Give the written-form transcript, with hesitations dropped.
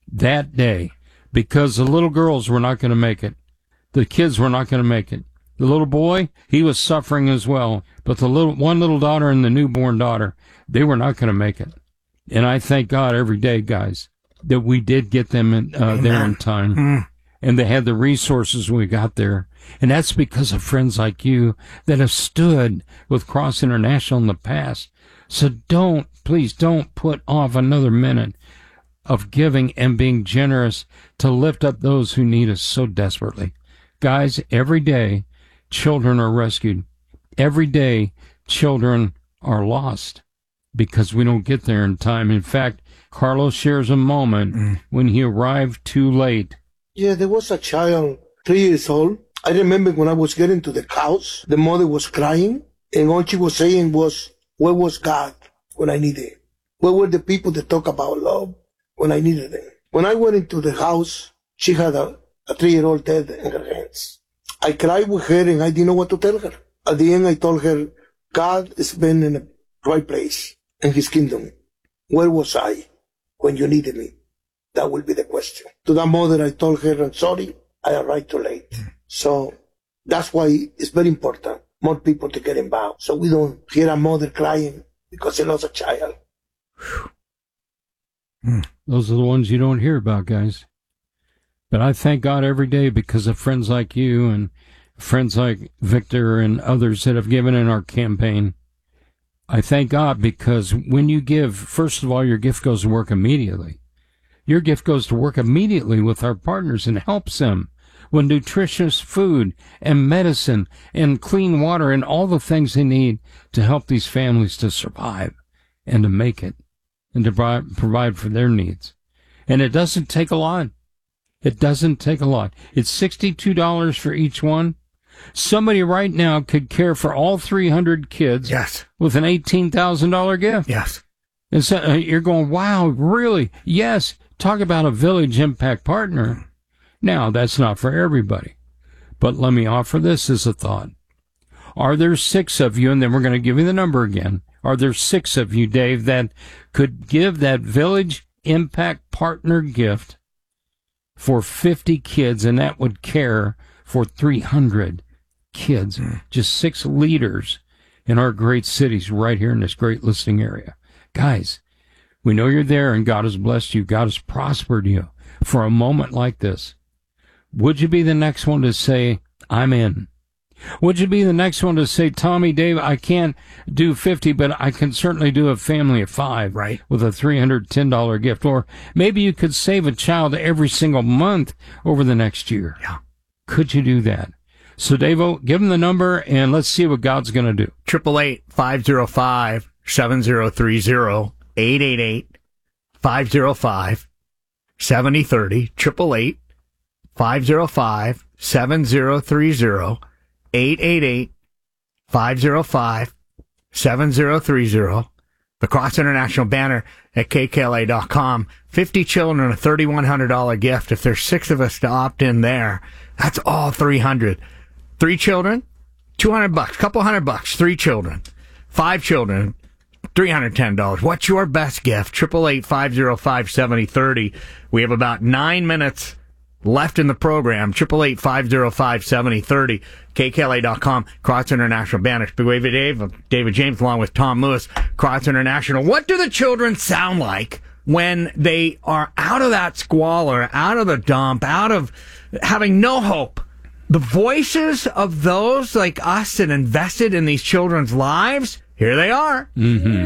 that day, because the little girls were not going to make it. The kids were not going to make it. The little boy, he was suffering as well. But the one little daughter and the newborn daughter, they were not going to make it. And I thank God every day, guys, that we did get them there in time. And they had the resources when we got there. And that's because of friends like you that have stood with Cross International in the past. So please don't put off another minute of giving and being generous to lift up those who need us so desperately. Guys, every day, children are rescued. Every day, children are lost because we don't get there in time. In fact, Carlos shares a moment when he arrived too late. Yeah, there was a child, 3 years old. I remember when I was getting to the house, the mother was crying, and all she was saying was, where was God when I needed him? Where were the people that talk about love when I needed them? When I went into the house, she had a 3-year-old dead in her hands. I cried with her, and I didn't know what to tell her. At the end, I told her, God has been in the right place in his kingdom. Where was I when you needed me? That will be the question. To that mother, I told her, I'm sorry, I arrived too late. So that's why it's very important, more people to get involved, so we don't hear a mother crying because she lost a child. Those are the ones you don't hear about, guys. But I thank God every day because of friends like you and friends like Victor and others that have given in our campaign. I thank God because when you give, first of all, your gift goes to work immediately. Your gift goes to work immediately with our partners and helps them with nutritious food and medicine and clean water and all the things they need to help these families to survive and to make it and to provide for their needs. And it doesn't take a lot. It doesn't take a lot. It's $62 for each one. Somebody right now could care for all 300 kids with an $18,000 gift. Yes. And so you're going, wow, really? Yes. Talk about a Village Impact Partner. Now, that's not for everybody. But let me offer this as a thought. Are there 6 of you, and then we're going to give you the number again. Are there 6 of you, Dave, that could give that Village Impact Partner gift for 50 kids, and that would care for 300 kids, just 6 leaders in our great cities right here in this great listening area? Guys, we know you're there, and God has blessed you. God has prospered you for a moment like this. Would you be the next one to say, I'm in? Would you be the next one to say, Tommy, Dave, I can't do 50, but I can certainly do a family of 5 with a $310 gift? Or maybe you could save a child every single month over the next year. Yeah. Could you do that? So, Dave-o, give him the number, and let's see what God's going to do. 888-505-7030, 888-505-7030, 888-505-7030, 888-505-7030. The Cross International banner at KKLA.com. 50 children, a $3,100 gift. If there's 6 of us to opt in there, that's all 300. 3 children, $200, couple $100. 3 children, 5 children, $310. What's your best gift? 888-505-7030. We have about 9 minutes left in the program. 888-505-7030. KKLA.com. Cross International banners. Big Wave Dave, David James, along with Tom Lewis. Cross International. What do the children sound like when they are out of that squalor, out of the dump, out of having no hope? The voices of those like us that invested in these children's lives, here they are.